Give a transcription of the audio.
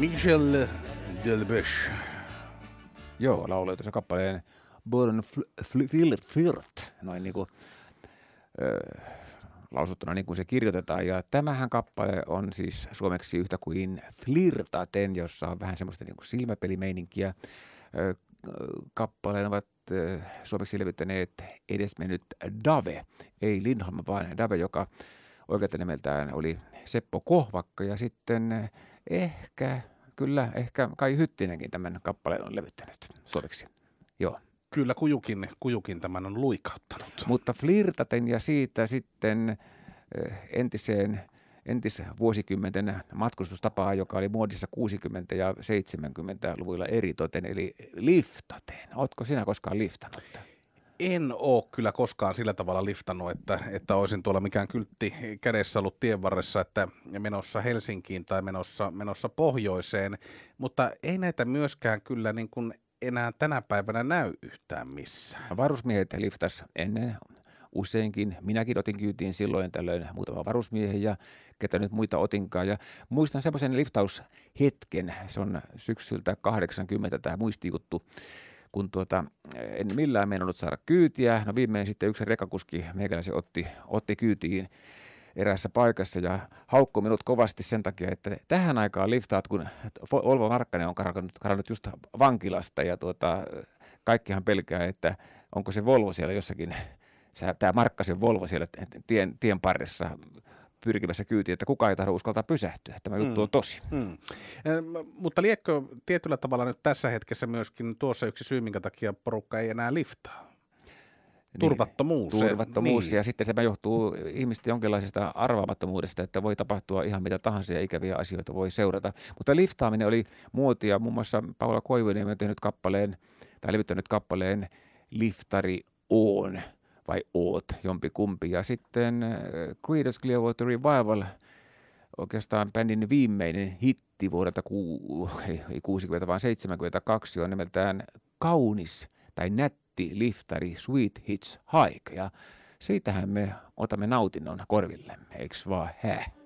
Michel Delpech. Joo, lauloi tuossa kappaleen Born Flirt, noin niin kuin lausuttuna niin kuin se kirjoitetaan. Ja tämähän kappale on siis suomeksi yhtä kuin Flirtaten, jossa on vähän semmoista niin kuin silmäpelimeininkiä. Kappaleen ovat suomeksi levyttäneet edesmennyt Dave, ei Lindholm, vaan Dave, joka oikealta nimeltään oli Seppo Kohvakka. Ja sitten ehkä Kai Hyttinenkin tämän kappaleen on levyttänyt suomeksi. Joo. Kyllä kujukin tämän on luikauttanut. Mutta Flirtaten ja siitä sitten entisvuosikymmenten matkustustapaa, joka oli muodissa 60- ja 70-luvuilla eritoten, eli liftaten. Ootko sinä koskaan liftannut? En ole kyllä koskaan sillä tavalla liftannut, että olisin tuolla mikään kyltti kädessä ollut tien varressa, että menossa Helsinkiin tai menossa pohjoiseen, mutta ei näitä myöskään kyllä niin kuin enää tänä päivänä näy yhtään missään. Varusmiehet liftas ennen useinkin. Minäkin otin kyytiin silloin tällöin muutama varusmiehen ja ketä nyt muita otinkaan. Ja muistan semmoisen liftaushetken, se on syksyltä 80 tämä muistijuttu, kun en millään meinannut saada kyytiä. No viimein sitten yksi rekakuski meikäläisen otti kyytiin eräässä paikassa ja haukkui minut kovasti sen takia, että tähän aikaan liftaat, kun Olvo Markkanen on karannut just vankilasta ja kaikkihan pelkää, että onko se Volvo siellä jossakin, tämä Markkasen Volvo siellä tien parressa pyrkimässä kyytiin, että kukaan ei tahdo uskaltaa pysähtyä. Tämä juttu on tosi. Mutta liekö tietyllä tavalla nyt tässä hetkessä myöskin tuossa yksi syy, minkä takia porukka ei enää liftaa? Turvattomuus. Turvattomuus ja sitten se johtuu ihmisten jonkinlaisesta arvaamattomuudesta, että voi tapahtua ihan mitä tahansa ja ikäviä asioita voi seurata. Mutta liftaaminen oli muotia. Muun muassa Paula Koivunen on tehnyt levyttänyt kappaleen Liftari Oon vai Oot, jompikumpi. Ja sitten Creedence Clearwater Revival, oikeastaan bändin viimeinen hitti vuodelta ei 60, vaan 72 on nimeltään Kaunis tai nätti liftari Sweet Hitchhike. Ja siitähän me otamme nautinnon korvillemme, eiks vaan hää?